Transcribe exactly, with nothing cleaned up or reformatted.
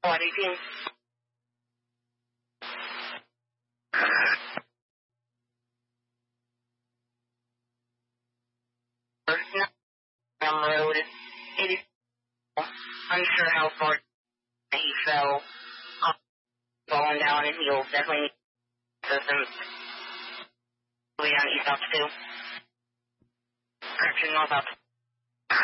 What eighteen? Down the road. eighty. Unsure how far he fell. Um, falling down, and he'll definitely need systems. Way on east off two. Correction, north off.